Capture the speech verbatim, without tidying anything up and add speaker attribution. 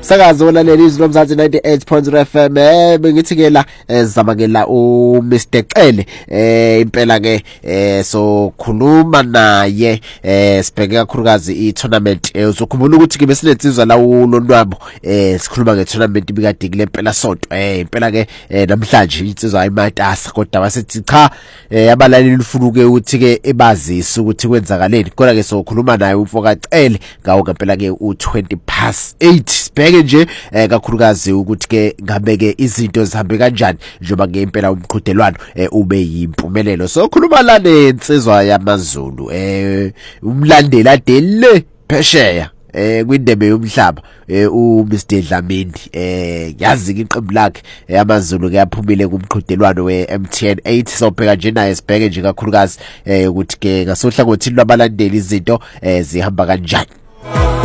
Speaker 1: Sakazo lalela izwi lomzansi ninety-eight point zero F M. Eh bengithi ke la sizamangela u Mister Cele eh impela ke eh so khuluma naye eh sibheke kakhulukazi i tournament eh uzokhumbula ukuthi ke besiletsizwa la uLonwabo eh sikhuluma nge tournament ibikade kule impela sonto eh impela ke namhlanje insizwa ayimatasa kodwa basethi cha eh abalaleli ufuna ke ukuthi ke ebazise ukuthi kwenzakaleni kodwa ke sokhuluma naye umfoka Cele ngawo ngempela ke u twenty past eight sibheke nje eh kakhulukazi ukuthi ke ngabe ke izinto zihambe kanjani njengoba ngempela umqhudelwano ube yimpumelelo so khuluma la nensizwa yamaZulu eh umlandeli adele phesheya eh kwindebe yomhlaba eh u Mister Dlamini eh yazi iqembu lakhe yamaZulu kuyaphumile kumqhudelwano we M T N eight sobheka nje naye sibheke nje kakhulukazi eh ukuthi ke ngasohlangothini lwabalandeli izinto eh zihamba kanjani.